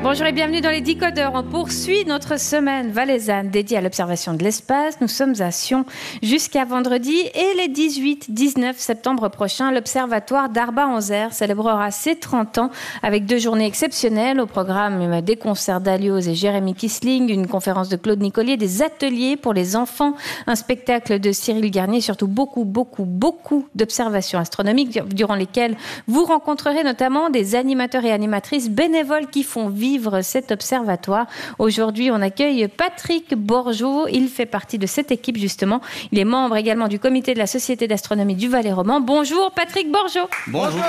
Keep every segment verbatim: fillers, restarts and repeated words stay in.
Bonjour et bienvenue dans les Décodeurs. On poursuit notre semaine valaisanne dédiée à l'observation de l'espace. Nous sommes à Sion jusqu'à vendredi et les dix-huit dix-neuf septembre prochains, l'Observatoire d'Arba-en-Zer célébrera ses trente ans avec deux journées exceptionnelles. Au programme, des concerts d'Alios et Jérémy Kissling, une conférence de Claude Nicolier, des ateliers pour les enfants, un spectacle de Cyril Garnier, surtout beaucoup, beaucoup, beaucoup d'observations astronomiques durant lesquelles vous rencontrerez notamment des animateurs et animatrices bénévoles qui font vivre cet observatoire. Aujourd'hui, on accueille Patrick Borgeaud. Il fait partie de cette équipe, justement. Il est membre également du comité de la Société d'astronomie du Valais-Roman. Bonjour, Patrick Borgeaud. Bonjour. Bonjour.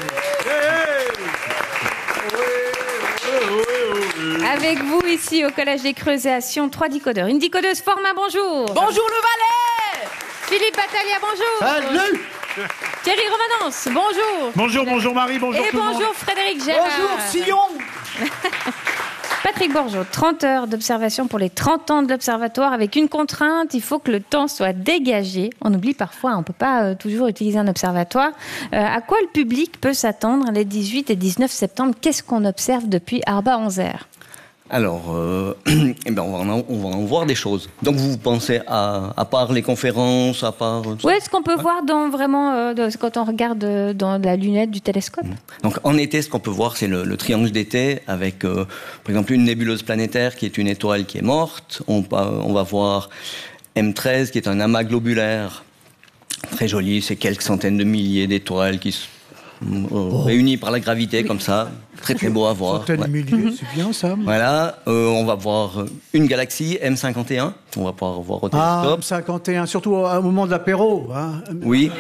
Avec vous, ici, au Collège des Creusets à Sion, trois décodeurs. Une décodeuse format, bonjour. Bonjour le Valais. Philippe Battaglia, bonjour. Salut. Thierry Romanence, bonjour. Bonjour, bonjour Marie, bonjour Et tout le monde. bonjour Frédéric Gérard. Bonjour Sion. Patrick Borgeaud, trente heures d'observation pour les trente ans de l'Observatoire avec une contrainte, il faut que le temps soit dégagé. On oublie parfois, on ne peut pas euh, toujours utiliser un observatoire. Euh, à quoi le public peut s'attendre les dix-huit et dix-neuf septembre? Qu'est-ce qu'on observe depuis Arba-en-Zer? Alors, euh, eh ben on, va en, on va en voir des choses. Donc, vous pensez à, à part les conférences, à part... Oui, ce qu'on peut ouais. voir dans, vraiment, euh, de, quand on regarde euh, dans la lunette du télescope. Donc, en été, ce qu'on peut voir, c'est le, le triangle d'été avec, euh, par exemple, une nébuleuse planétaire qui est une étoile qui est morte. On, on va voir M treize, qui est un amas globulaire très joli. C'est quelques centaines de milliers d'étoiles qui sont oh. réunies par la gravité, oui. comme ça. Très très beau à voir. Centaines de ouais. milliers, mm-hmm. c'est bien ça. Voilà, euh, on va voir une galaxie M cinquante et un, on va pouvoir voir au télescope. Ah, M cinquante et un, surtout au, au moment de l'apéro. Hein. Oui.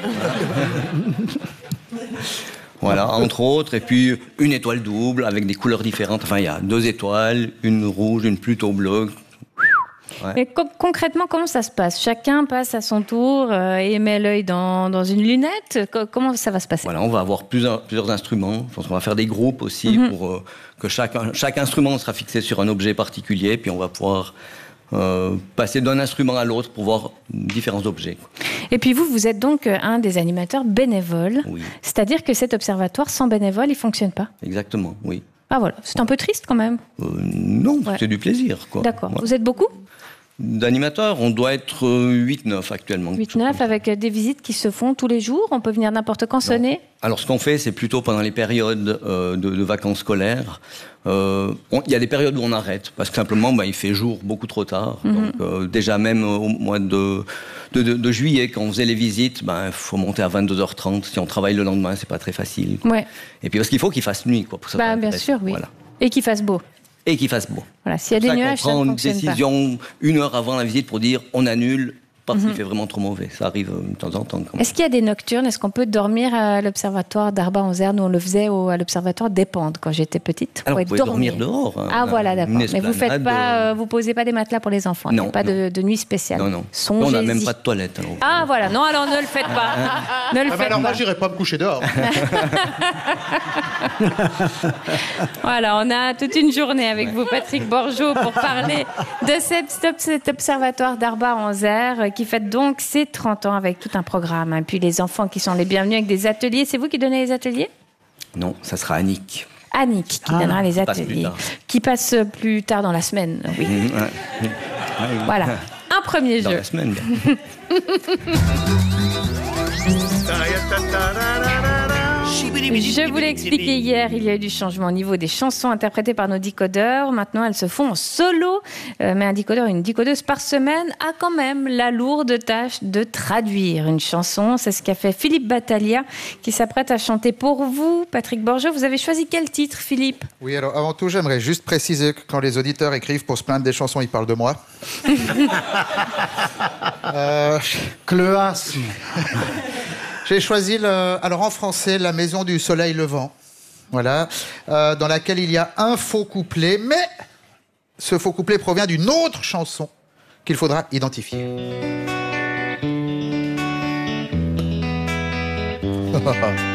Voilà, entre autres, et puis une étoile double avec des couleurs différentes. Enfin, il y a deux étoiles, une rouge, une plutôt bleue. Ouais. Mais co- concrètement, comment ça se passe? Chacun passe à son tour euh, et met l'œil dans, dans une lunette. Co- comment ça va se passer? Voilà, on va avoir plusieurs, plusieurs instruments. Je pense qu'on va faire des groupes aussi mm-hmm. pour euh, que chaque, chaque instrument sera fixé sur un objet particulier. Puis on va pouvoir euh, passer d'un instrument à l'autre pour voir différents objets. Et puis vous, vous êtes donc un des animateurs bénévoles. Oui. C'est-à-dire que cet observatoire, sans bénévoles, il ne fonctionne pas? Exactement, oui. Ah voilà, c'est un peu triste quand même. Euh, non, ouais. c'est du plaisir, quoi. D'accord. Ouais. Vous êtes beaucoup? D'animateurs, on doit être huit neuf actuellement. huit neuf avec des visites qui se font tous les jours. On peut venir n'importe quand sonner. Alors ce qu'on fait, c'est plutôt pendant les périodes euh, de, de vacances scolaires. Euh, on, il y a des périodes où on arrête, parce que simplement bah, il fait jour beaucoup trop tard. Mm-hmm. Donc euh, déjà même au mois de, de, de, de juillet, quand on faisait les visites, il bah, faut monter à vingt-deux heures trente. Si on travaille le lendemain, c'est pas très facile. Ouais. Et puis parce qu'il faut qu'il fasse nuit, quoi, pour ça. Bah, bien sûr, oui. Voilà. Et qu'il fasse beau. Et qu'il fasse beau. Voilà, s'il y a des nuages, ça ne fonctionne pas. On prend une décision une heure avant la visite pour dire on annule parce mm-hmm. qu'il fait vraiment trop mauvais. Ça arrive de temps en temps. Est-ce qu'il y a des nocturnes? Est-ce qu'on peut dormir à l'observatoire d'Arba-en-Zer? Nous, on le faisait au, à l'observatoire d'Épande quand j'étais petite. Alors, vous pouvez dormir, dormir dehors. Hein, ah, voilà, d'accord. Mais vous faites pas, euh, vous posez pas des matelas pour les enfants? Non. Il n'y a pas non. De, de nuit spéciale? Non, non. Songez-y. On n'a même pas de toilette. Alors. Ah, voilà. Non, alors ne le faites pas. ne le ah, faites alors pas. moi, j'irai pas me coucher dehors. Voilà, on a toute une journée avec ouais. vous, Patrick Borgeaud, pour parler de cet, cet observatoire d'Arba-en-Zer qui fête donc ses trente ans avec tout un programme. Et puis les enfants qui sont les bienvenus avec des ateliers. C'est vous qui donnez les ateliers? Non, ça sera Annick. Annick qui ah, donnera les ateliers. Qui passe plus tard dans la semaine, oui. Mmh, ouais. Voilà, un premier dans jeu. La semaine. Je vous l'ai expliqué hier, il y a eu du changement au niveau des chansons interprétées par nos décodeurs. Maintenant, elles se font en solo. Euh, mais un décodeur et une décodeuse par semaine a quand même la lourde tâche de traduire une chanson. C'est ce qu'a fait Philippe Battaglia, qui s'apprête à chanter pour vous. Patrick Borgeaud, vous avez choisi quel titre, Philippe? Oui, alors avant tout, j'aimerais juste préciser que quand les auditeurs écrivent pour se plaindre des chansons, ils parlent de moi. euh... Cleas. J'ai choisi, le, alors en français, La Maison du Soleil Levant, voilà, euh, dans laquelle il y a un faux couplet, mais ce faux couplet provient d'une autre chanson qu'il faudra identifier.